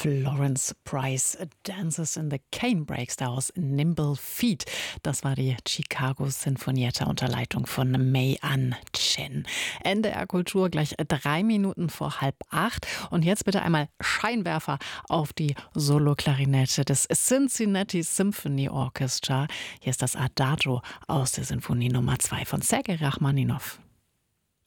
Florence Price Dances in the Cane Breaks da aus Nimble Feet. Das war die Chicago Sinfonietta unter Leitung von May-An Chen. NDR Kultur gleich 3 Minuten vor 7:30. Und jetzt bitte einmal Scheinwerfer auf die Soloklarinette des Cincinnati Symphony Orchestra. Hier ist das Adagio aus der Sinfonie Nummer 2 von Sergei Rachmaninow.